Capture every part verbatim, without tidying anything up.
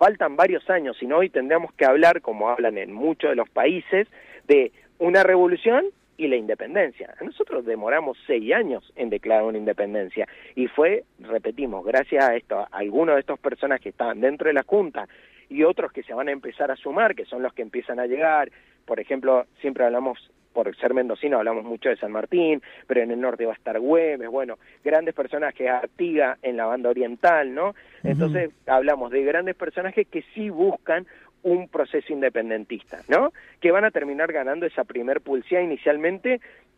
faltan varios años, sino hoy tendríamos que hablar, como hablan en muchos de los países, de una revolución y la independencia. Nosotros demoramos seis años en declarar una independencia, y fue, repetimos, gracias a esto, a algunos de estos personas que estaban dentro de la Junta, y otros que se van a empezar a sumar, que son los que empiezan a llegar. Por ejemplo, siempre hablamos, por ser mendocino, hablamos mucho de San Martín, pero en el norte va a estar Güemes, bueno, grandes personajes, Artigas en la banda oriental, ¿no? Entonces, uh-huh. hablamos de grandes personajes que sí buscan un proceso independentista, ¿no? Que van a terminar ganando esa primer pulsía inicialmente,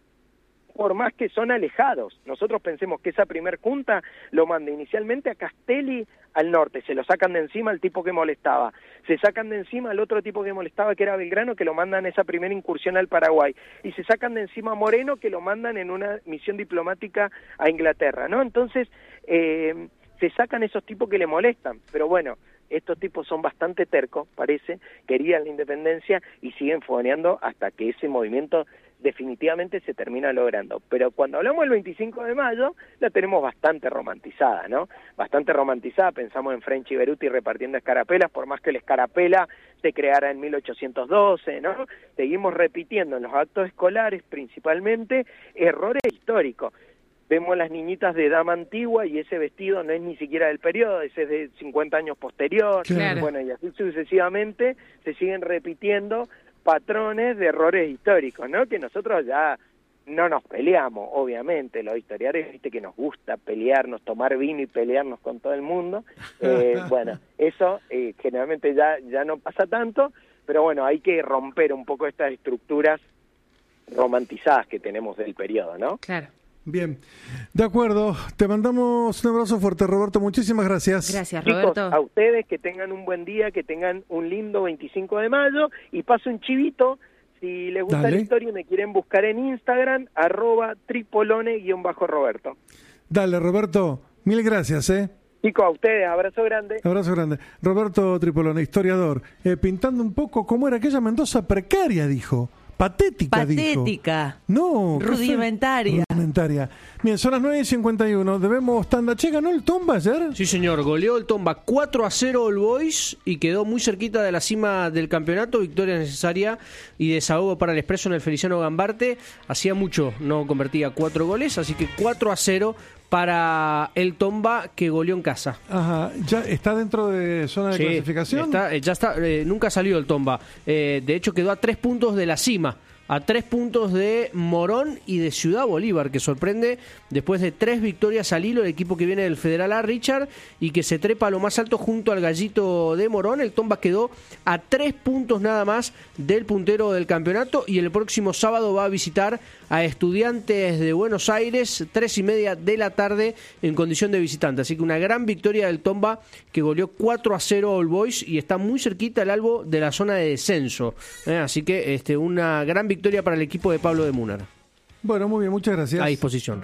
por más que son alejados. Nosotros pensemos que esa primer junta lo manda inicialmente a Castelli al norte, se lo sacan de encima al tipo que molestaba, se sacan de encima al otro tipo que molestaba, que era Belgrano, que lo mandan esa primera incursión al Paraguay, y se sacan de encima a Moreno, que lo mandan en una misión diplomática a Inglaterra, ¿no? Entonces, eh, se sacan esos tipos que le molestan, pero bueno, estos tipos son bastante tercos, parece, querían la independencia y siguen fogoneando hasta que ese movimiento definitivamente se termina logrando. Pero cuando hablamos del veinticinco de mayo, la tenemos bastante romantizada, ¿no? Bastante romantizada, pensamos en French y Beruti repartiendo escarapelas, por más que la escarapela se creara en mil ochocientos doce, ¿no? Seguimos repitiendo en los actos escolares, principalmente, errores históricos. Vemos las niñitas de dama antigua y ese vestido no es ni siquiera del periodo, ese es de cincuenta años posterior. Claro. Bueno, y así sucesivamente se siguen repitiendo patrones de errores históricos, ¿no? Que nosotros ya no nos peleamos, obviamente, los historiadores, viste que nos gusta pelearnos, tomar vino y pelearnos con todo el mundo. Eh, bueno, eso eh, generalmente ya, ya no pasa tanto, pero bueno, hay que romper un poco estas estructuras romantizadas que tenemos del periodo, ¿no? Claro. Bien, de acuerdo, te mandamos un abrazo fuerte, Roberto, muchísimas gracias. Gracias, Roberto. Chicos, a ustedes que tengan un buen día, que tengan un lindo veinticinco de mayo, y paso un chivito, si les gusta Dale. La historia y me quieren buscar en Instagram, arroba tripolone-roberto. Dale, Roberto, mil gracias, ¿eh? Chicos, a ustedes, abrazo grande. Abrazo grande. Roberto Tripolone, historiador, eh, pintando un poco cómo era aquella Mendoza precaria, dijo. Patética, Patética. Dijo. No. Rudimentaria. Rudimentaria. Bien, son las nueve y cincuenta y uno. Debemos tanda. Che, ¿ganó el Tomba ayer? Sí, señor. Goleó el Tomba cuatro a cero All Boys y quedó muy cerquita de la cima del campeonato. Victoria necesaria y desahogo para el Expreso en el Feliciano Gambarte. Hacía mucho no convertía cuatro goles, así que cuatro a cero para el Tomba, que goleó en casa. Ajá, ¿ya está dentro de zona de sí, clasificación? Está, ya está, eh, nunca salió el Tomba. Eh, de hecho, quedó a tres puntos de la cima, a tres puntos de Morón y de Ciudad Bolívar, que sorprende después de tres victorias al hilo el equipo que viene del Federal A, Richard, y que se trepa a lo más alto junto al Gallito de Morón. El Tomba quedó a tres puntos nada más del puntero del campeonato, y el próximo sábado va a visitar a Estudiantes de Buenos Aires, tres y media de la tarde, en condición de visitante. Así que una gran victoria del Tomba, que goleó cuatro a cero All Boys y está muy cerquita el Albo de la zona de descenso. ¿eh? Así que este, una gran victoria para el equipo de Pablo de Múnar. Bueno, muy bien, muchas gracias. A disposición.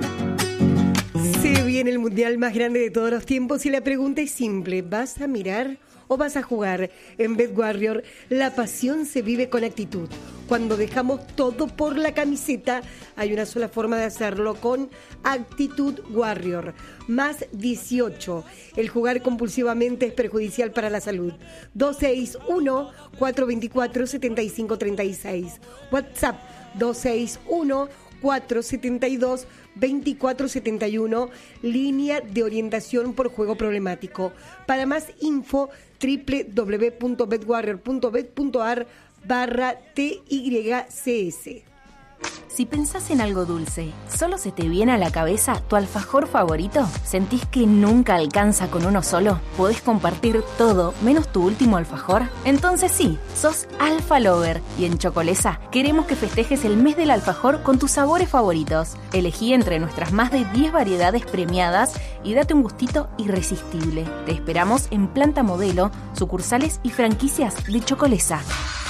Se viene el mundial más grande de todos los tiempos y la pregunta es simple: ¿vas a mirar o vas a jugar? En BetWarrior la pasión se vive con actitud. Cuando dejamos todo por la camiseta, hay una sola forma de hacerlo: con Actitud Warrior. Más dieciocho. El jugar compulsivamente es perjudicial para la salud. dos seis uno, cuatro dos cuatro, siete cinco tres seis. WhatsApp dos seis uno, cuatro siete dos, dos cuatro siete uno. Línea de orientación por juego problemático. Para más info, doble u doble u doble u punto betwarrior punto bet punto a r barra T Y C S. Si pensás en algo dulce, ¿solo se te viene a la cabeza tu alfajor favorito? ¿Sentís que nunca alcanza con uno solo? ¿Podés compartir todo menos tu último alfajor? Entonces sí, sos Alfa Lover, y en Chocolesa queremos que festejes el mes del alfajor con tus sabores favoritos. Elegí entre nuestras más de diez variedades premiadas y date un gustito irresistible. Te esperamos en Planta Modelo, sucursales y franquicias de Chocolesa.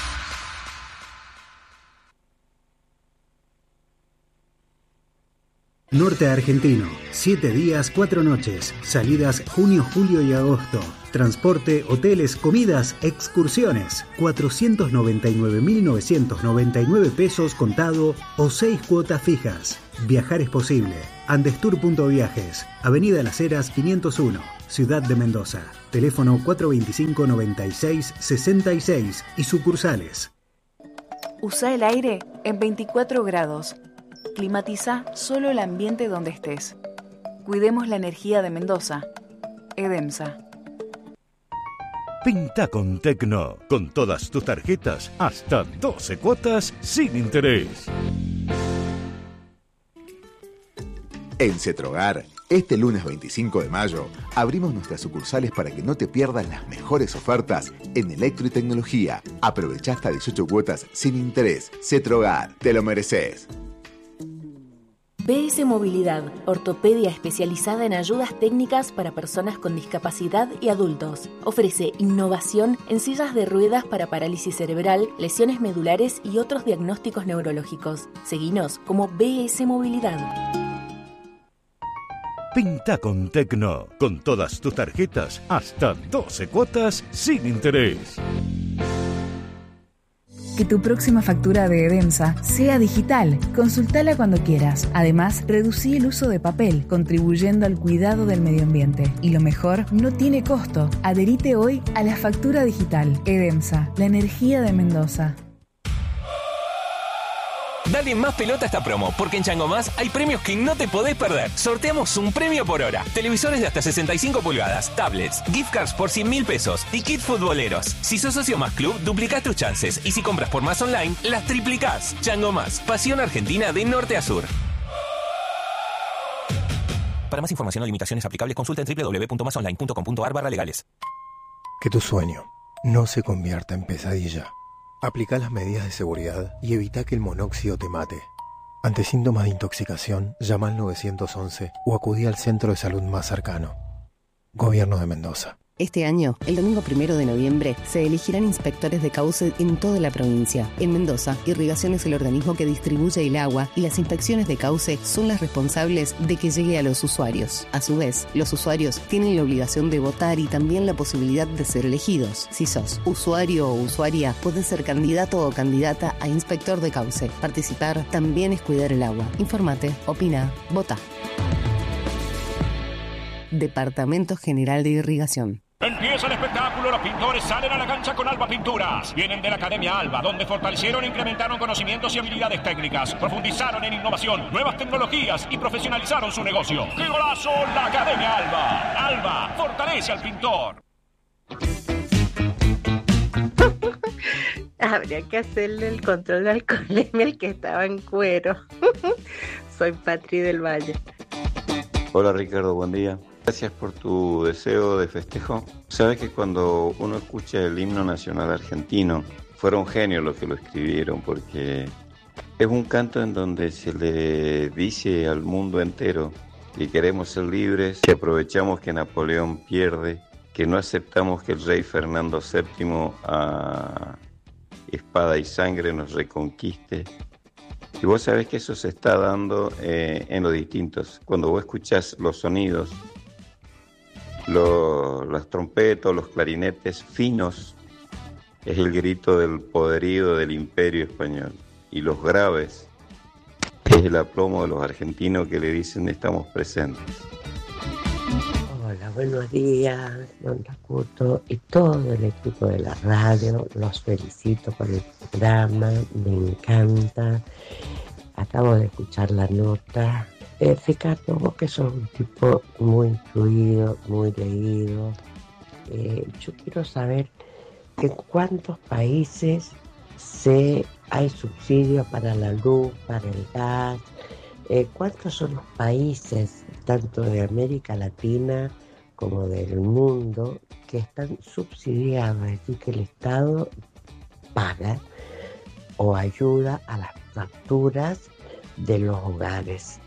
Norte Argentino, siete días, cuatro noches, salidas junio, julio y agosto. Transporte, hoteles, comidas, excursiones. cuatrocientos noventa y nueve mil novecientos noventa y nueve pesos contado o seis cuotas fijas. Viajar es posible. Andestour punto viajes, Avenida Las Heras quinientos uno. Ciudad de Mendoza. Teléfono cuatro dos cinco, noventa y seis, sesenta y seis y sucursales. Usa el aire en veinticuatro grados. Climatiza solo el ambiente donde estés. Cuidemos la energía de Mendoza. Edemsa. Pinta con Tecno, con todas tus tarjetas, hasta doce cuotas sin interés. En Cetrogar, este lunes veinticinco de mayo, abrimos nuestras sucursales para que no te pierdas las mejores ofertas en electro y tecnología. Aprovecha hasta dieciocho cuotas sin interés. Cetrogar, te lo mereces. B S Movilidad, ortopedia especializada en ayudas técnicas para personas con discapacidad y adultos. Ofrece innovación en sillas de ruedas para parálisis cerebral, lesiones medulares y otros diagnósticos neurológicos. Seguinos como B S Movilidad. Pinta con Tecno, con todas tus tarjetas, hasta doce cuotas sin interés. Que tu próxima factura de Edemsa sea digital. Consultala cuando quieras. Además, reducí el uso de papel, contribuyendo al cuidado del medio ambiente. Y lo mejor, no tiene costo. Adherite hoy a la factura digital. Edemsa, la energía de Mendoza. Dale más pelota a esta promo, porque en Chango Más hay premios que no te podés perder. Sorteamos un premio por hora. Televisores de hasta sesenta y cinco pulgadas, tablets, gift cards por cien mil pesos y kit futboleros. Si sos socio Más Club, duplicás tus chances. Y si compras por Más Online, las triplicás. Chango Más, pasión argentina de norte a sur. Para más información o limitaciones aplicables, consulta en doble u doble u doble u punto más online punto com punto a r barra legales. Que tu sueño no se convierta en pesadilla. Aplica las medidas de seguridad y evita que el monóxido te mate. Ante síntomas de intoxicación, llama al nueve once o acudí al centro de salud más cercano. Gobierno de Mendoza. Este año, el domingo primero de noviembre, se elegirán inspectores de cauce en toda la provincia. En Mendoza, Irrigación es el organismo que distribuye el agua y las inspecciones de cauce son las responsables de que llegue a los usuarios. A su vez, los usuarios tienen la obligación de votar y también la posibilidad de ser elegidos. Si sos usuario o usuaria, podés ser candidato o candidata a inspector de cauce. Participar también es cuidar el agua. Informate, opina, vota. Departamento General de Irrigación. Empieza el espectáculo, los pintores salen a la cancha con Alba Pinturas. Vienen de la Academia Alba, donde fortalecieron e incrementaron conocimientos y habilidades técnicas, profundizaron en innovación, nuevas tecnologías y profesionalizaron su negocio. ¡Qué golazo! La Academia Alba. Alba, fortalece al pintor. Habría que hacerle el control de alcoholemia al que estaba en cuero. Soy Patri del Valle. Hola Ricardo, buen día. Gracias por tu deseo de festejo. Sabes que cuando uno escucha el himno nacional argentino, fueron genios los que lo escribieron, porque es un canto en donde se le dice al mundo entero que queremos ser libres, que aprovechamos que Napoleón pierde, que no aceptamos que el rey Fernando séptimo a espada y sangre nos reconquiste. Y vos sabés que eso se está dando eh, en los distintos. Cuando vos escuchás los sonidos, Los, las trompetas, los clarinetes finos, es el grito del poderío del imperio español. Y los graves, es el aplomo de los argentinos que le dicen estamos presentes. Hola, buenos días, don Racuto y todo el equipo de la radio. Los felicito por el programa, me encanta. Acabo de escuchar la nota. Eh, Ricardo, vos que sos un tipo muy instruido, muy leído, eh, yo quiero saber en cuántos países se hay subsidios para la luz, para el gas, eh, cuántos son los países, tanto de América Latina como del mundo, que están subsidiados, es decir, que el Estado paga o ayuda a las facturas de los hogares.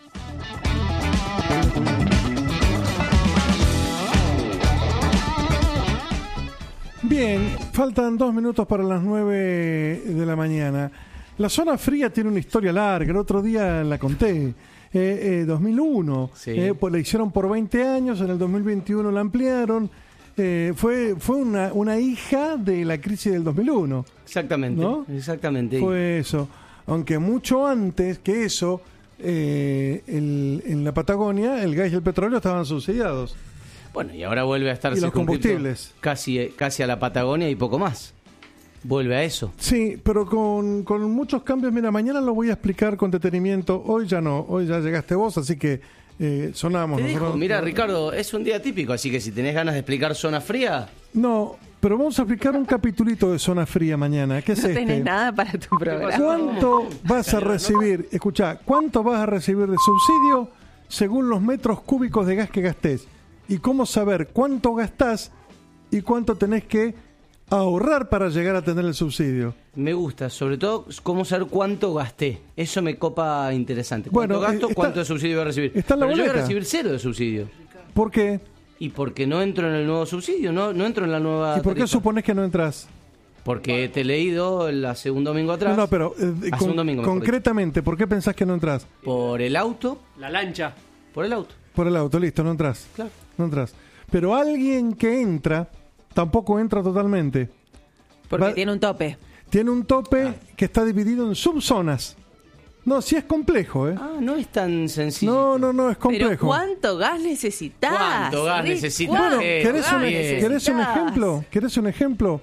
Bien, faltan dos minutos para las nueve de la mañana. La zona fría tiene una historia larga, el otro día la conté. Eh, eh, dos mil uno, sí. eh, pues la hicieron por veinte años, en el dos mil veintiuno la ampliaron. Eh, fue fue una, una hija de la crisis del dos mil uno. Exactamente, ¿no? Exactamente. Fue eso. Aunque mucho antes que eso, eh, el, en la Patagonia el gas y el petróleo estaban subsidiados. Bueno, y ahora vuelve a estar Y los combustibles. Casi, casi a la Patagonia y poco más. Vuelve a eso. Sí, pero con, con muchos cambios. Mira, mañana lo voy a explicar con detenimiento. Hoy ya no, hoy ya llegaste vos, así que eh, sonamos. Te nosotros- dijo, mira, Ricardo, es un día típico, así que si tenés ganas de explicar zona fría... No, pero vamos a explicar un capitulito de Zona Fría mañana. ¿Qué es No este? tenés nada para tu programa. ¿Cuánto vas a recibir? Escuchá, ¿cuánto vas a recibir de subsidio según los metros cúbicos de gas que gastés? Y cómo saber cuánto gastás y cuánto tenés que ahorrar para llegar a tener el subsidio. Me gusta, sobre todo cómo saber cuánto gasté. Eso me copa interesante. ¿Cuánto Bueno, gasto? eh, está- ¿Cuánto de subsidio voy a recibir? está en la Pero yo voy a boleta. recibir cero de subsidio. ¿Por qué? Y porque no entro en el nuevo subsidio, no, no entro en la nueva ¿Y por qué tarifa. suponés que no entras? Porque te he leído el- hace un domingo atrás. No, no, pero eh, Hace con- un domingo, mejor concretamente, ¿por qué pensás que no entras? Por el auto. La lancha. Por el auto. Por el auto, listo, no entras. Claro. No entras. Pero alguien que entra, tampoco entra totalmente. Porque Va- tiene un tope. Tiene un tope que está dividido en subzonas. No, sí es complejo, ¿eh? Ah, no es tan sencillo. No, no, no, es Pero complejo. ¿cuánto gas necesitas? ¿Cuánto gas Rick? necesitas? ¿Cuánto Bueno, Eh, ¿querés, gas un, bien. ¿querés un necesitas? ejemplo? ¿Querés un ejemplo?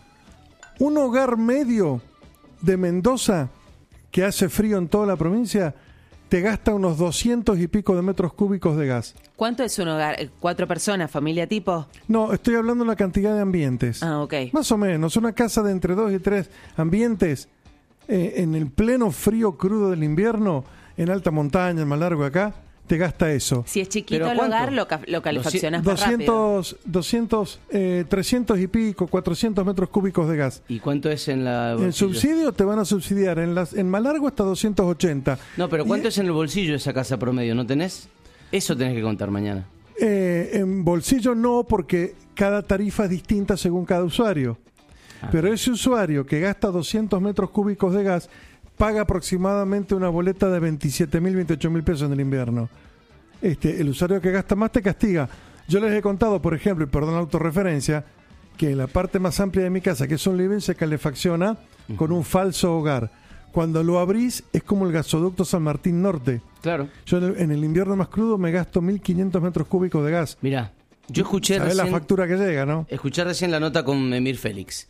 Un hogar medio de Mendoza que hace frío en toda la provincia te gasta unos doscientos y pico de metros cúbicos de gas. ¿Cuánto es un hogar? Eh, ¿Cuatro personas? ¿Familia tipo? No, estoy hablando de la cantidad de ambientes. Ah, ok. Más o menos, una casa de entre dos y tres ambientes eh, en el pleno frío crudo del invierno, en alta montaña, en más largo acá, te gasta eso. Si es chiquito ¿Pero el cuánto? hogar, lo, ca- lo calefaccionas más rápido. doscientos, doscientos eh, trescientos y pico, cuatrocientos metros cúbicos de gas. ¿Y cuánto es en la En bolsillo? subsidio te van a subsidiar en, las, en Malargo hasta doscientos ochenta. No, pero ¿cuánto Y, es en el bolsillo esa casa promedio? ¿No tenés? Eso tenés que contar mañana. eh, en bolsillo no, porque cada tarifa es distinta según cada usuario. Ah. Pero ese usuario que gasta doscientos metros cúbicos de gas paga aproximadamente una boleta de veintisiete mil, veintiocho mil pesos en el invierno. Este, el usuario que gasta más te castiga. Yo les he contado, por ejemplo, y perdón la autorreferencia, que la parte más amplia de mi casa, que es un living, se calefacciona con un falso hogar. Cuando lo abrís es como el gasoducto San Martín Norte. Claro. Yo en el, en el invierno más crudo me gasto mil quinientos metros cúbicos de gas. Mirá, yo escuché ¿Sabés recién... la factura que llega, no? Escuché recién la nota con Emir Félix.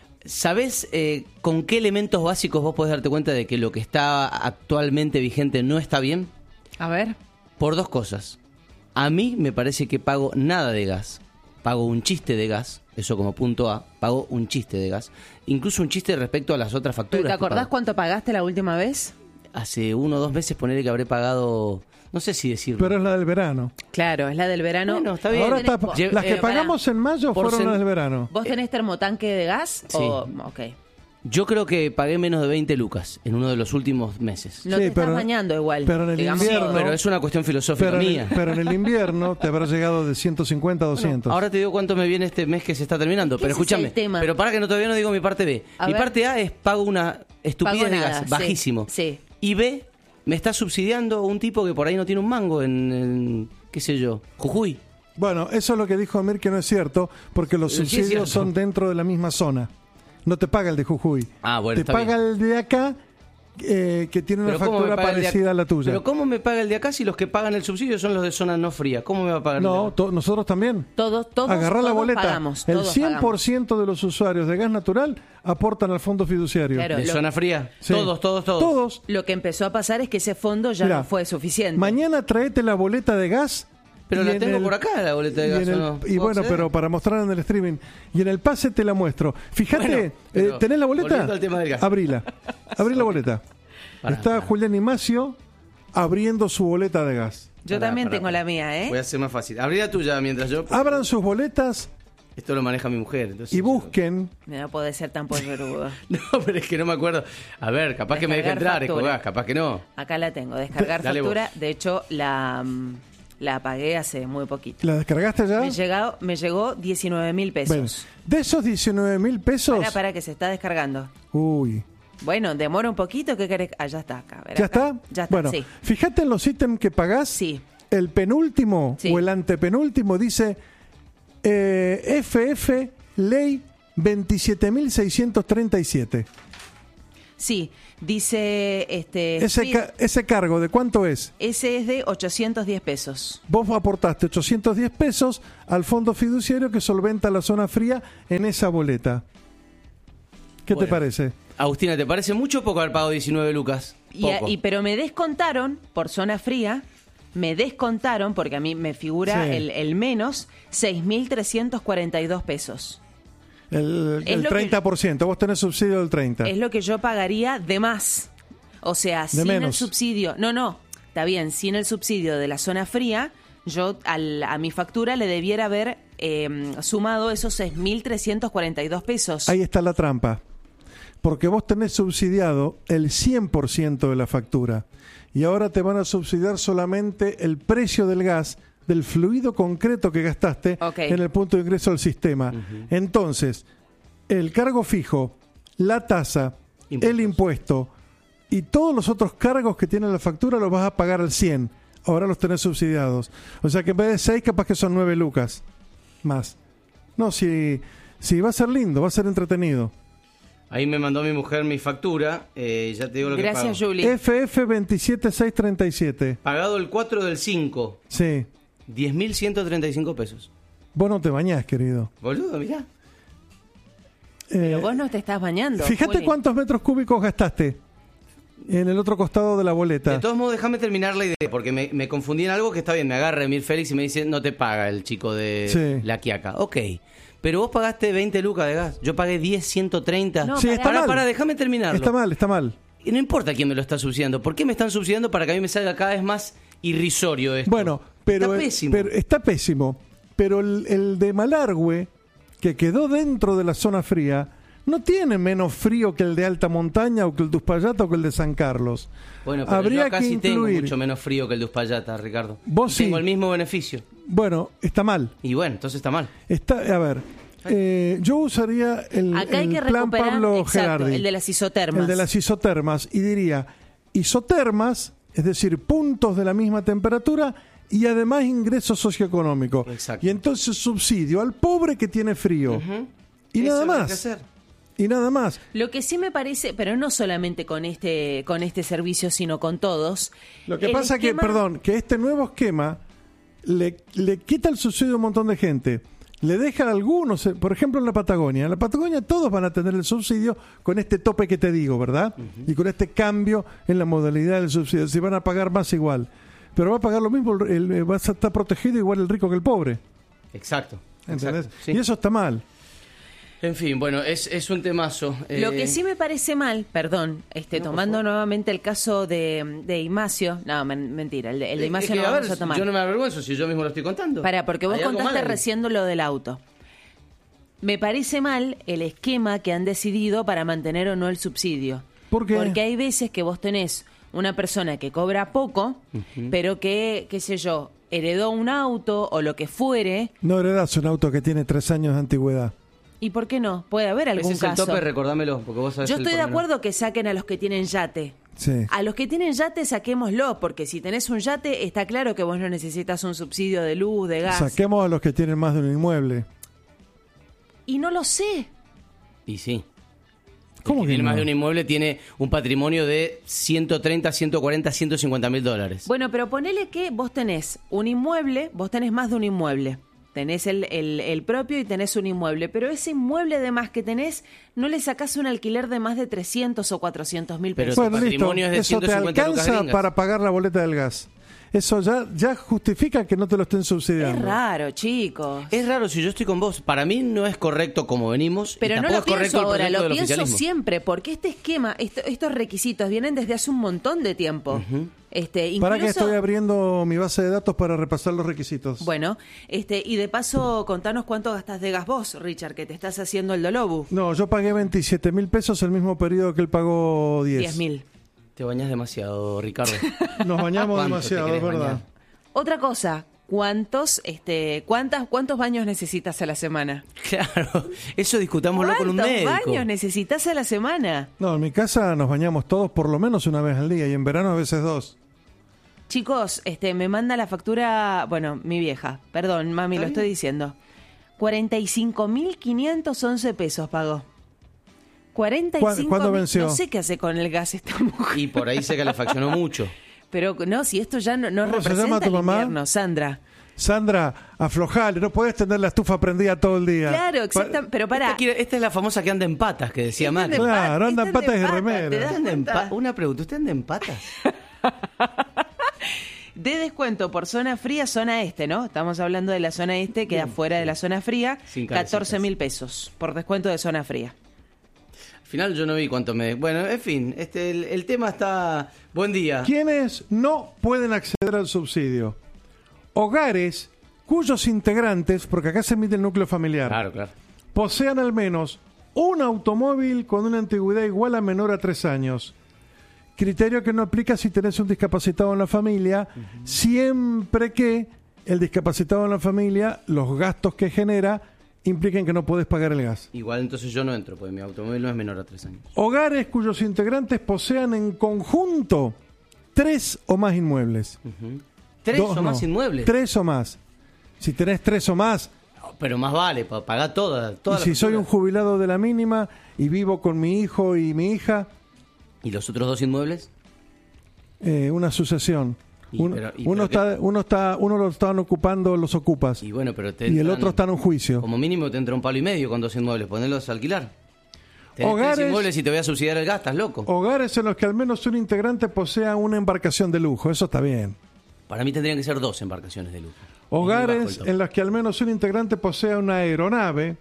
¿Sabés eh, con qué elementos básicos vos podés darte cuenta de que lo que está actualmente vigente no está bien? A ver. Por dos cosas. A mí me parece que pago nada de gas. Pago un chiste de gas, eso como punto A. Pago un chiste de gas. Incluso un chiste respecto a las otras facturas. ¿Pero ¿Te que acordás pago. cuánto pagaste la última vez? Hace uno o dos meses ponerle que habré pagado... No sé si decirlo. Pero es la del verano. Claro, es la del verano. Bueno, está bien. Ahora Tenés- está- vos- Lle- las que eh, pagamos en mayo por fueron cen- las del verano. ¿Vos tenés termotanque de gas? Sí. O, ok. Yo creo que pagué menos de veinte lucas en uno de los últimos meses. No Sí, te estás pero- bañando igual. pero en el digamos. invierno- Pero es una cuestión filosófica Pero en, mía. el, pero en el invierno te habrá llegado de ciento cincuenta a doscientos. Ahora te digo cuánto me viene este mes que se está terminando. ¿Qué Pero es ese escúchame. el tema? Pero para que no todavía no digo mi parte B. A mi ver. parte A es pago una estupidez Pago de nada, gas, sí, bajísimo. sí. Y B, me está subsidiando un tipo que por ahí no tiene un mango en, en, qué sé yo, Jujuy. Bueno, eso es lo que dijo Amir, que no es cierto, porque los Sí, es subsidios cierto. son dentro de la misma zona. No te paga el de Jujuy. Ah, bueno, te está paga bien. el de acá, eh, que tiene una Pero ¿cómo me factura paga el de parecida acá? a la tuya. Pero ¿cómo me paga el de acá si los que pagan el subsidio son los de zona no fría? ¿Cómo me va a pagar el de No, acá? to- nosotros también. Todos, todos, Agarrá la todos boleta. pagamos. el todos cien por pagamos. ciento de los usuarios de gas natural aportan al fondo fiduciario. Claro. ¿De lo- zona fría? Sí. Todos, todos, todos. Todos. Lo que empezó a pasar es que ese fondo ya Mirá, no fue suficiente. Mañana traete la boleta de gas. Pero y la en tengo el- por acá, la boleta de y gas, en el- ¿o no? Y ¿Puedo bueno, acceder? pero para mostrar en el streaming. Y en el pase te la muestro. Fíjate, Bueno, pero eh, ¿tenés la boleta? volviendo al tema del gas. Abrila. Abrí la boleta. Pará, Está pará. Julián Imacio abriendo su boleta de gas. Yo Pará, también pará, tengo pará. la mía, ¿eh? Voy a hacer más fácil. Abrí la tuya mientras yo... Abran sus boletas Esto lo maneja mi mujer. Entonces y busquen. No puede ser tan polverudo. No, pero es que no me acuerdo. A ver, capaz que me deja Descargar entrar, factura. Escobar, capaz que no. Acá la tengo, descargar Dale factura. vos. De hecho, la, mm, la apagué hace muy poquito. ¿La descargaste ya? Me, llegado, me llegó diecinueve mil pesos. Bueno, de esos diecinueve mil pesos. Para, para que se está descargando. Uy. Bueno, demora un poquito. ¿Qué querés? Ah, ya está acá. a ver, ¿Ya acá. está? Ya está, Bueno, sí. fíjate en los ítems que pagás. Sí. El penúltimo Sí. o el antepenúltimo dice eh, F F Ley veintisiete mil seiscientos treinta y siete. Sí, dice... este Ese, ca- ese cargo, ¿de cuánto es? Ese es de ochocientos diez pesos. Vos aportaste ochocientos diez pesos al fondo fiduciario que solventa la zona fría en esa boleta. ¿Qué Bueno. te parece? Agustina, ¿te parece mucho o poco haber pagado diecinueve lucas? Y, a- Poco. y pero me descontaron por zona fría, me descontaron, porque a mí me figura Sí. el, el menos, seis mil trescientos cuarenta y dos pesos. El, Es el lo que- treinta por ciento, vos tenés subsidio del treinta por ciento. Es lo que yo pagaría de más. O sea, sin el menos. subsidio. No, no, está bien, sin el subsidio de la zona fría, yo al- a mi factura le debiera haber eh, sumado esos seis mil trescientos cuarenta y dos pesos. Ahí está la trampa. Porque vos tenés subsidiado el cien por ciento de la factura. Y ahora te van a subsidiar solamente el precio del gas, del fluido concreto que gastaste Ok. en el punto de ingreso al sistema. Entonces, el cargo fijo, la tasa, el impuesto y todos los otros cargos que tiene la factura los vas a pagar al cien. Ahora los tenés subsidiados. O sea que en vez de seis, capaz que son nueve lucas más. No, si, si va a ser lindo, va a ser entretenido. Ahí me mandó mi mujer mi factura, eh, ya te digo lo que pago. F F veintisiete seiscientos treinta y siete. Pagado el cuatro del cinco, Sí. diez mil ciento treinta y cinco pesos. Vos no te bañás, querido. Boludo, mirá. Pero vos no te estás bañando. Fíjate Juli. cuántos metros cúbicos gastaste en el otro costado de la boleta. De todos modos, déjame terminar la idea, porque me, me confundí en algo que está bien. Me agarra Emil Félix y me dice, no te paga el chico de Sí. La Quiaca. Ok, pero vos pagaste veinte lucas de gas. Yo pagué diez, ciento treinta. No, Sí, pará. está Pará, mal. pará, déjame terminarlo. Está mal, está mal. Y no importa quién me lo está subsidiando. ¿Por qué me están subsidiando para que a mí me salga cada vez más irrisorio esto? Bueno, pero Está eh, pésimo. pero está pésimo. Pero el, el de Malargüe, que quedó dentro de la zona fría, no tiene menos frío que el de alta montaña o que el de Uspallata o que el de San Carlos. Bueno, pero Habría yo casi que tengo incluir- mucho menos frío que el de Uspallata, Ricardo. Vos Y sí. tengo el mismo beneficio. Bueno, está mal. Y bueno, entonces está mal. Está, a ver, eh, yo usaría el, Acá hay el que plan recuperar, Pablo exacto, Gerardi. el de las isotermas. El de las isotermas. Y diría, isotermas, es decir, puntos de la misma temperatura y además ingreso socioeconómico. Exacto. Y entonces subsidio al pobre que tiene frío. Y Eso nada es lo que hay más. que hacer. Y nada más. Lo que sí me parece, pero no solamente con este con este servicio, sino con todos. Lo que el pasa que, esquema- perdón, que este nuevo esquema le, le quita el subsidio a un montón de gente. Le deja a algunos, eh, por ejemplo en la Patagonia. En la Patagonia todos van a tener el subsidio con este tope que te digo, ¿verdad? Y con este cambio en la modalidad del subsidio. Si van a pagar más igual. Pero va a pagar lo mismo, el- el- va a estar protegido igual el rico que el pobre. Exacto. ¿Entendés? exacto, sí. Y eso está mal. En fin, bueno, es, es un temazo. Lo Eh, que sí me parece mal, perdón, este, tomando nuevamente el caso de, de Imacio, no, men- mentira, el de, el de es Imacio que, no a vamos ver, a tomar. yo no me avergüenzo si yo mismo lo estoy contando. Para, porque vos Hay algo contaste mal ahí. recién lo del auto. Me parece mal el esquema que han decidido para mantener o no el subsidio. ¿Por qué? Porque hay veces que vos tenés una persona que cobra poco, Ujú. pero que, qué sé yo, heredó un auto o lo que fuere, No heredás un auto que tiene tres años de antigüedad. ¿y por qué no? Puede haber algún Ese es el caso. tope, recordámelo, porque vos sabés Yo el estoy de pormenor. acuerdo que saquen a los que tienen yate. Sí. A los que tienen yate saquémoslo, porque si tenés un yate está claro que vos no necesitas un subsidio de luz, de gas. Saquemos a los que tienen más de un inmueble. Y no lo sé. Y sí. ¿Cómo El que que tiene no? más de un inmueble tiene un patrimonio de ciento treinta, ciento cuarenta, ciento cincuenta mil dólares. Bueno, pero ponele que vos tenés un inmueble, vos tenés más de un inmueble. Tenés el, el, el propio y tenés un inmueble, pero ese inmueble de más que tenés, no le sacás un alquiler de más de trescientos o cuatrocientos mil pesos. Bueno, listo. Eso te alcanza para pagar la boleta del gas. Eso ya, ya justifica que no te lo estén subsidiando. Es raro, chicos. Es raro si yo estoy con vos. Para mí no es correcto como venimos. y Pero no tampoco lo es correcto pienso el ahora, proyecto lo del pienso oficialismo. siempre, porque este esquema, esto- estos requisitos vienen desde hace un montón de tiempo. Este, Para incluso, que estoy abriendo mi base de datos para repasar los requisitos. Bueno, este, y de paso, contanos cuánto gastas de gas vos, Richard, que te estás haciendo el Dolobu. No, yo pagué veintisiete mil pesos el mismo periodo que él pagó diez. diez mil. Te bañas demasiado, Ricardo. Nos bañamos ¿Cuánto demasiado, te es querés verdad. bañar? Otra cosa, ¿cuántos, este, cuántas, cuántos baños necesitas a la semana? Claro, eso discutámoslo con un ¿Cuántos médico. baños necesitas a la semana? No, en mi casa nos bañamos todos por lo menos una vez al día y en verano a veces dos. Chicos, este, me manda la factura, bueno, mi vieja, perdón, mami, lo estoy diciendo. cuarenta y cinco mil quinientos once pesos pagó. cuarenta y cinco ¿Cuándo venció? No sé qué hace con el gas esta mujer. Y por ahí se calefaccionó mucho. Pero no, si esto ya no, no ¿Cómo se representa llama tu el mamá? invierno, Sandra. Sandra, aflojale, no podés tener la estufa prendida todo el día. Claro, exactamente. Pero para. Esta, esta es la famosa que anda en patas, que decía Macri. Claro, anda en patas y ¿Usted remera. anda en pa- Una pregunta, ¿usted anda en patas? De descuento por zona fría, zona este, ¿no? Estamos hablando de la zona este, queda fuera de la zona fría, Sin cabecitas. catorce mil pesos por descuento de zona fría. Al final yo no vi cuánto me... Bueno, en fin, este, el, el tema está... Buen día. ¿Quiénes no pueden acceder al subsidio? Hogares cuyos integrantes, porque acá se mide el núcleo familiar, Claro, claro. posean al menos un automóvil con una antigüedad igual a menor a tres años. Criterio que no aplica si tenés un discapacitado en la familia, siempre que el discapacitado en la familia, los gastos que genera, impliquen que no podés pagar el gas. Igual entonces yo no entro, porque mi automóvil no es menor a tres años. Hogares cuyos integrantes posean en conjunto tres o más inmuebles. ¿Tres Dos, o más no. inmuebles? Tres o más. Si tenés tres o más, Pero más vale, para pagar todas. y Toda si soy un jubilado de la mínima y vivo con mi hijo y mi hija, ¿Y los otros dos inmuebles? eh, una sucesión. Y Un- pero- y uno pero está, uno está, uno lo están ocupando los ocupas Y bueno, pero te y el entran- otro está en un juicio. Como mínimo te entra un palo y medio con dos inmuebles, ponerlos a alquilar. Tenés Hogares- tres inmuebles y te voy a subsidiar el gas, estás loco. Hogares en los que al menos un integrante posea una embarcación de lujo, eso está bien. Para mí tendrían que ser dos embarcaciones de lujo. Y bajo el Hogares top. en los que al menos un integrante posea una aeronave.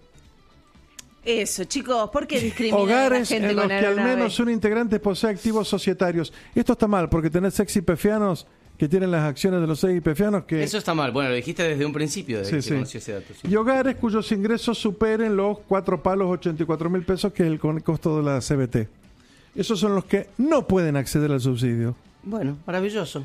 Eso, chicos, ¿por qué discriminan a la Hogares gente en los con que al aeronave? menos un integrante posee activos societarios. Esto está mal porque tenés ex ipefianos que tienen las acciones de los ex ipefianos que... Eso está mal. Bueno, lo dijiste desde un principio, desde Sí, que sí. conocí ese dato. sí. Y hogares cuyos ingresos superen los cuatro palos ochenta y cuatro mil pesos, que es el con- costo de la C B T. Esos son los que no pueden acceder al subsidio. Bueno, maravilloso.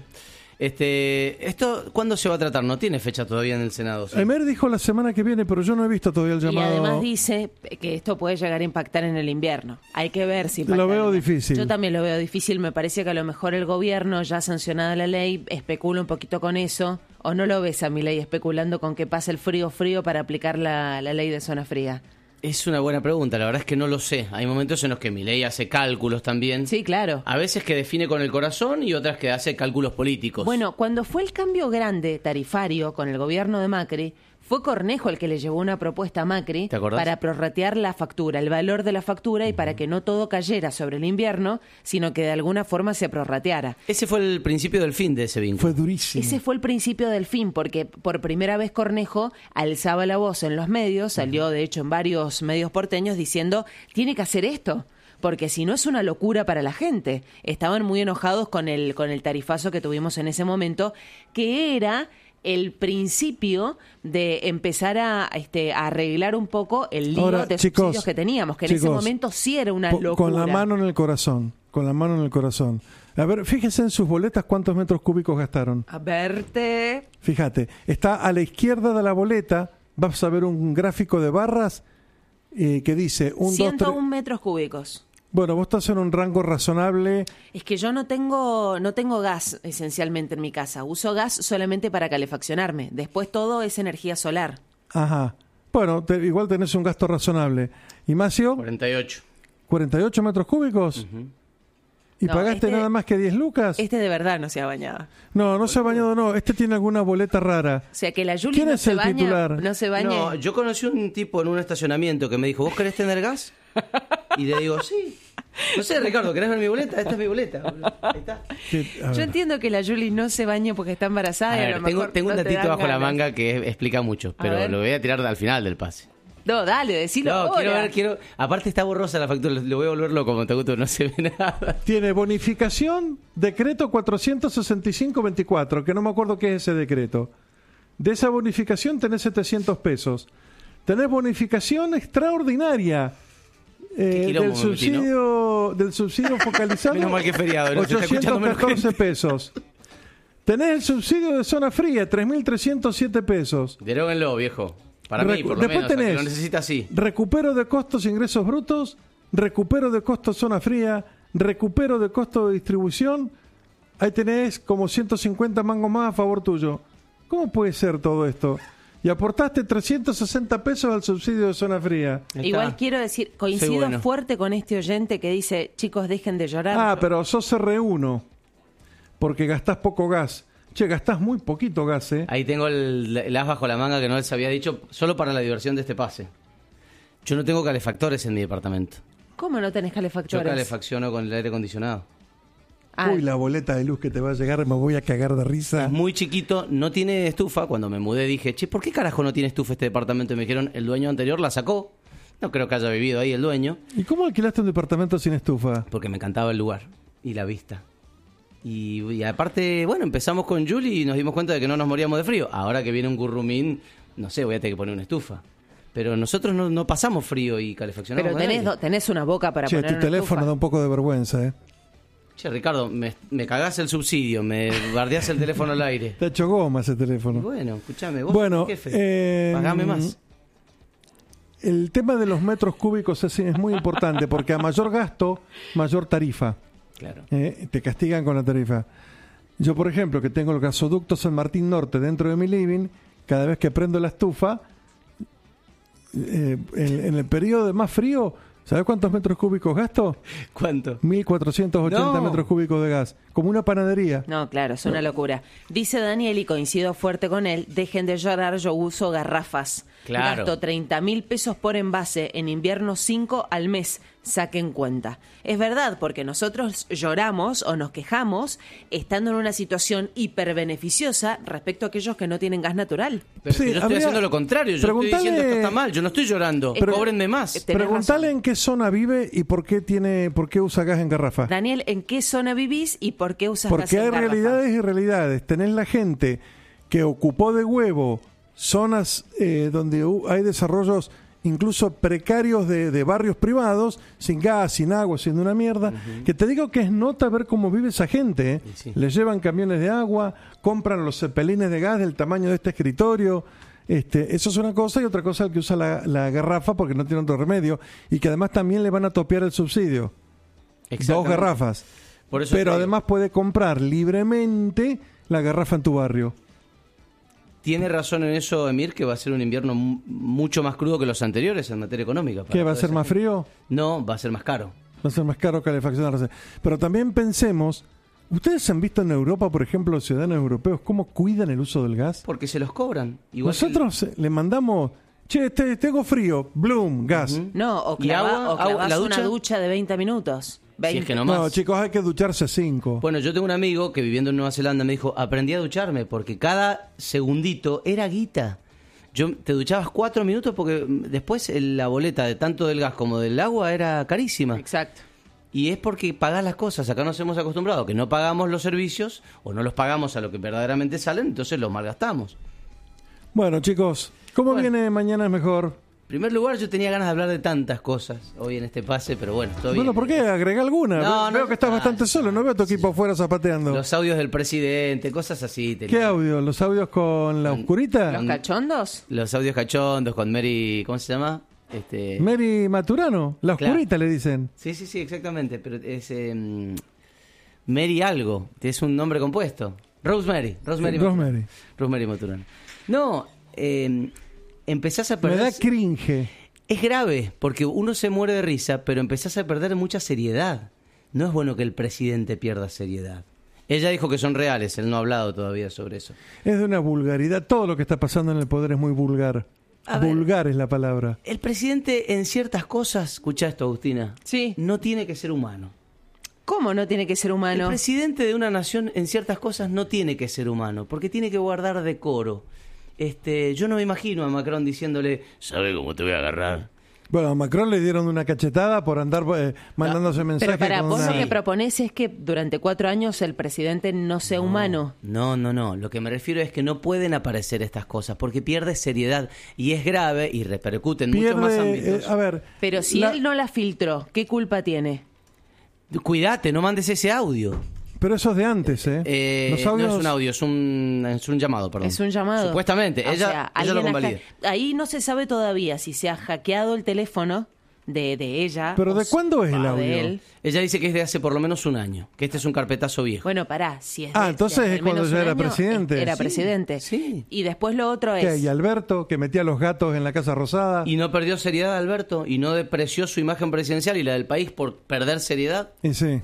Este, ¿Esto cuándo se va a tratar? No tiene fecha todavía en el Senado. ¿sí? Emer dijo la semana que viene, pero yo no he visto todavía el Y llamado. además dice que esto puede llegar a impactar en el invierno. Hay que ver si impacta Lo en veo el invierno. difícil. Yo también lo veo difícil. Me parece que a lo mejor el gobierno, ya sancionada la ley, especula un poquito con eso. ¿O no lo ves a mi ley especulando con que pase el frío frío para aplicar la, la ley de zona fría? Es una buena pregunta, la verdad es que no lo sé. Hay momentos en los que Milei hace cálculos también. Sí, claro. A veces que define con el corazón y otras que hace cálculos políticos. Bueno, cuando fue el cambio grande tarifario con el gobierno de Macri, fue Cornejo el que le llevó una propuesta a Macri ¿Te acordás? para prorratear la factura, el valor de la factura, y para que no todo cayera sobre el invierno, sino que de alguna forma se prorrateara. Ese fue el principio del fin de ese vínculo. Fue durísimo. Ese fue el principio del fin, porque por primera vez Cornejo alzaba la voz en los medios, salió de hecho en varios medios porteños diciendo, tiene que hacer esto, porque si no es una locura para la gente. Estaban muy enojados con el, con el tarifazo que tuvimos en ese momento, que era el principio de empezar a, este, a arreglar un poco el lío Ahora, de chicos, subsidios que teníamos, que en ese chicos, momento sí era una Po- locura. Con la mano en el corazón, con la mano en el corazón. A ver, fíjese en sus boletas cuántos metros cúbicos gastaron. A verte. Fíjate, está a la izquierda de la boleta, vas a ver un gráfico de barras eh, que dice un, dos, ciento tres. uno metros cúbicos. Bueno, vos estás en un rango razonable. Es que yo no tengo no tengo gas esencialmente en mi casa. Uso gas solamente para calefaccionarme. Después todo es energía solar. Ajá. Bueno, te- igual tenés un gasto razonable. ¿Y Macio? cuarenta y ocho. ¿cuarenta y ocho metros cúbicos? ¿Y No, pagaste este- nada más que diez lucas? Este de verdad no se ha bañado. No, no se ha bañado, no. Este tiene alguna boleta rara. O sea que la Juli ¿Quién no es se el baña, titular? no se baña. No, yo conocí un tipo en un estacionamiento que me dijo, ¿vos querés tener gas? Y le digo, sí. No sé, Ricardo, ¿querés ver mi boleta? Esta es mi boleta. boludo. Ahí está. Sí, a Yo ver. entiendo que la Juli no se bañe porque está embarazada A y a ver, lo tengo, mejor tengo un no te datito dan bajo la ganas. manga que explica mucho, A pero ver. lo voy a tirar al final del pase. No, dale, decilo No, ahora. quiero ver, quiero... Aparte está borrosa la factura, lo voy a volver loco, Montaguto, no se ve nada. Tiene bonificación, decreto cuatrocientos sesenta y cinco veinticuatro, que no me acuerdo qué es ese decreto. De esa bonificación tenés setecientos pesos. Tenés bonificación extraordinaria eh, quilombo del me metí, ¿no? subsidio del subsidio focalizado. Menos mal que es feriado, ¿no? Se está escuchando menos ochocientos catorce gente. pesos. Tenés el subsidio de zona fría, tres mil trescientos siete pesos. Deróguenlo, viejo. Para mí, Recu- por lo Después menos, a quien tenés lo necesita así. recupero de costos e ingresos brutos, recupero de costos zona fría, recupero de costo de distribución. Ahí tenés como ciento cincuenta mangos más a favor tuyo. ¿Cómo puede ser todo esto? y aportaste trescientos sesenta pesos al subsidio de zona fría. Igual quiero decir, coincido bueno. fuerte con este oyente que dice, chicos, dejen de llorar. Ah, pero sos R uno, porque gastás poco gas. Che, gastás muy poquito gas, ¿eh? Ahí tengo el, el as bajo la manga que no les había dicho, solo para la diversión de este pase. Yo no tengo calefactores en mi departamento. ¿Cómo no tenés calefactores? Yo calefacciono con el aire acondicionado. Ah. Uy, la boleta de luz que te va a llegar, me voy a cagar de risa. Es muy chiquito, no tiene estufa. Cuando me mudé dije, che, ¿por qué carajo no tiene estufa este departamento? Y me dijeron, el dueño anterior la sacó. No creo que haya vivido ahí el dueño. ¿Y cómo alquilaste un departamento sin estufa? Porque me encantaba el lugar y la vista. Y, y aparte, bueno, empezamos con Julie y nos dimos cuenta de que no nos moríamos de frío. Ahora que viene un currumín, no sé, voy a tener que poner una estufa. Pero nosotros no, no pasamos frío y calefaccionamos. Pero tenés, do, tenés una boca para che, poner tu una teléfono estufa. Da un poco de vergüenza, ¿eh? Che, Ricardo, me, me cagás el subsidio, me guardiás el teléfono al aire. Te ha hecho goma ese teléfono. Bueno, escúchame, vos bueno, sos jefe, eh, pagame más. El tema de los metros cúbicos es, es muy importante porque a mayor gasto, mayor tarifa. Claro. Eh, te castigan con la tarifa. Yo, por ejemplo, que tengo el gasoducto San Martín Norte dentro de mi living, cada vez que prendo la estufa, eh, en, en el periodo de más frío, ¿sabes cuántos metros cúbicos gasto? ¿Cuánto? mil cuatrocientos ochenta No. metros cúbicos de gas, como una panadería. No, claro, es una locura. Dice Daniel, y coincido fuerte con él, dejen de llorar, yo uso garrafas. Claro. Gasto treinta mil pesos por envase, en invierno cinco al mes, saquen cuenta. Es verdad, porque nosotros lloramos o nos quejamos estando en una situación hiperbeneficiosa respecto a aquellos que no tienen gas natural. Pero Sí, yo estoy habría- haciendo lo contrario, yo estoy diciendo esto está mal, yo no estoy llorando, Pero- cóbrenme más. Tenés Preguntale razón. en qué zona vive y por qué tiene, por qué usa gas en garrafa. Daniel, ¿en qué zona vivís y por qué usas gas Porque en hay garrafa? realidades y realidades. Tenés la gente que ocupó de huevo zonas eh, donde hu- hay desarrollos incluso precarios de, de barrios privados, sin gas, sin agua, siendo una mierda, que te digo que es nota ver cómo vive esa gente. ¿eh? sí. Les llevan camiones de agua, compran los cepelines de gas del tamaño de este escritorio. Este, eso es una cosa, y otra cosa el que usa la, la garrafa porque no tiene otro remedio, y que además también le van a topear el subsidio. Dos Exactamente. garrafas. Por eso Pero te digo, además puede comprar libremente la garrafa en tu barrio. tiene razón en eso, Emir, que va a ser un invierno mu- mucho más crudo que los anteriores en materia económica. para ¿Qué va a toda ser esa más gente. frío? No, va a ser más caro. Va a ser más caro calefaccionarse. Pero también pensemos, ¿ustedes han visto en Europa, por ejemplo, los ciudadanos europeos, cómo cuidan el uso del gas? Porque se los cobran. Igual que el- Nosotros eh, le mandamos, che, te, tengo frío, bloom, gas. No, o ¿Y clava- agua? o clavás ¿Agua? ¿La una ducha? ducha de veinte minutos. Si es que no No, más. chicos, hay que ducharse cinco. Bueno, yo tengo un amigo que viviendo en Nueva Zelanda me dijo, aprendí a ducharme porque cada segundito era guita. Yo te duchabas cuatro minutos porque mm, después el- la boleta de tanto del gas como del agua era carísima. Exacto. Y es porque pagás las cosas. Acá nos hemos acostumbrado que no pagamos los servicios o no los pagamos a lo que verdaderamente salen, entonces los malgastamos. Bueno, chicos, ¿cómo Bueno. viene Mañana es Mejor? En primer lugar, yo tenía ganas de hablar de tantas cosas hoy en este pase, pero bueno, todo bien. Bueno, ¿por qué? Agrega alguna. No, Ve- no, veo que estás ah, bastante solo, no veo a tu equipo afuera zapateando. Los audios del presidente, cosas así. tenía. ¿Qué audio? ¿Los audios con la oscurita? ¿Los cachondos? Los audios cachondos con Mary, ¿cómo se llama? Este, Mary Maturano, la Claro. oscurita le dicen. Sí, sí, sí, exactamente, pero es eh, Mary algo, es un nombre compuesto. Rosemary, Rosemary. Sí, Maturana. Rosemary. Rosemary Maturana. No, eh, empezás a Me perder... da cringe. Es grave, porque uno se muere de risa, pero empezás a perder mucha seriedad. No es bueno que el presidente pierda seriedad. Ella dijo que son reales, él no ha hablado todavía sobre eso. Es de una vulgaridad. Todo lo que está pasando en el poder es muy vulgar. A ver. Vulgar es la palabra. El presidente en ciertas cosas, escucha esto, Agustina, Sí. no tiene que ser humano. ¿Cómo no tiene que ser El humano? presidente de una nación en ciertas cosas no tiene que ser humano, porque tiene que guardar decoro. Este, yo no me imagino a Macron diciéndole, ¿sabe cómo te voy a agarrar? Bueno, a Macron le dieron una cachetada por andar eh, mandándose mensajes. Pero para con vos una- lo que proponés es que durante cuatro años el presidente no sea humano. No, no, no. Lo que me refiero es que no pueden aparecer estas cosas porque pierde seriedad y es grave y repercute en muchos más Pierde, ámbitos. eh, a ver, Pero si la- él no la filtró, ¿qué culpa tiene? Cuídate, no mandes ese audio. pero eso es de antes, ¿eh? Eh, Los audios... No es un audio, es un, es un llamado, perdón. Es un llamado. Supuestamente, O ella, sea, ella lo alguien ha convalida. ha- ahí no se sabe todavía si se ha hackeado el teléfono de, de ella. ¿Pero de cuándo es el de audio? él. Ella dice que es de hace por lo menos un año, que este es un carpetazo viejo. Bueno, pará, si es de, Ah, entonces de es al cuando menos ya un era año, presidente. Era Sí, presidente. Sí. Y después lo otro ¿Qué? es... ¿Y Alberto, que metía los gatos en la Casa Rosada? Y no perdió seriedad Alberto, y no depreció su imagen presidencial y la del país por perder seriedad. Y sí.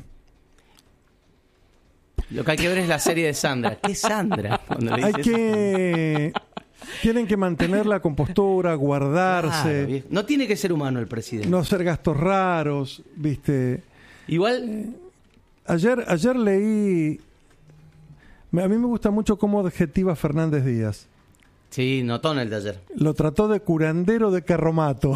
Lo que hay que ver es la serie de Sandra. ¿Qué Sandra? Cuando le Hay dice que... Tienen que mantener la compostura, guardarse, Claro, viejo. No tiene que ser humano el presidente. no hacer gastos raros, ¿viste? Igual, Ayer, ayer leí... me- A mí me gusta mucho cómo adjetiva Fernández Díaz. sí, notón el de ayer. Lo trató de curandero de carromato.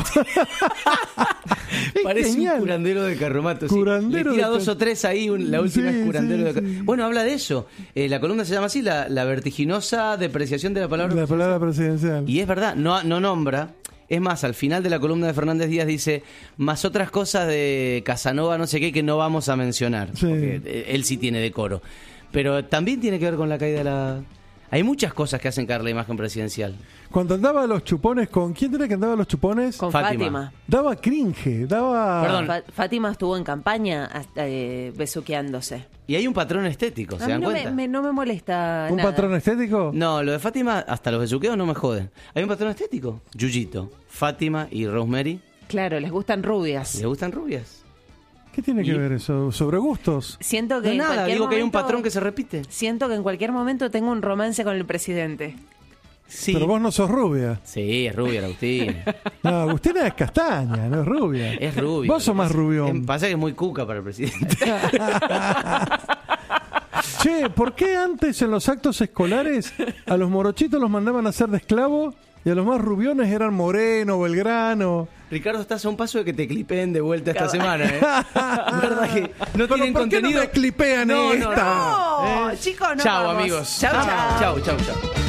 Parece genial. un curandero de carromato. sí. Curandero Le tira de dos car- o tres ahí, un- la última Sí, es curandero sí, de car- sí. Bueno, habla de eso. Eh, la columna se llama así, la, la vertiginosa depreciación de la palabra. La palabra presidencial. Y es verdad, no, no nombra. Es más, al final de la columna de Fernández Díaz dice, más otras cosas de Casanova, no sé qué, que no vamos a mencionar. Sí. Porque eh, él sí tiene decoro. Pero también tiene que ver con la caída de la... Hay muchas cosas que hacen caer la imagen presidencial. Cuando andaba a los chupones con... ¿Quién era que andaba a los chupones? Con Fátima. Fátima. Daba cringe, daba... Perdón. Fa- Fátima estuvo en campaña hasta, eh, besuqueándose. Y hay un patrón estético, ¿se A mí dan no me, cuenta? me- no me molesta ¿Un nada. patrón estético? No, lo de Fátima, hasta los besuqueos no me joden. Hay un patrón estético. Yuyito, Fátima y Rosemary, Claro, les gustan rubias. ¿le gustan rubias? ¿Qué tiene que Y- ver eso? ¿Sobre gustos? Siento que No en nada, cualquier digo que hay un momento- patrón que se repite. Siento que en cualquier momento tengo un romance con el presidente. Sí. Pero vos no sos rubia. Sí, es rubia la Agustina. No, Agustina es castaña, no es rubia. Es rubia. Vos sos más rubión. Eh, Pasa que es muy cuca para el presidente. Che, ¿por qué antes en los actos escolares a los morochitos los mandaban a hacer de esclavos y a los más rubiones eran Moreno, Belgrano? Ricardo, estás a un paso de que te clipeen de vuelta esta semana, ¿eh? verdad que no Pero tienen ¿por qué contenido. no me clipean No, no, esta? No, ¿Eh? chicos, no Chao, vamos. amigos. Chao, chao. Chao, chao, chao.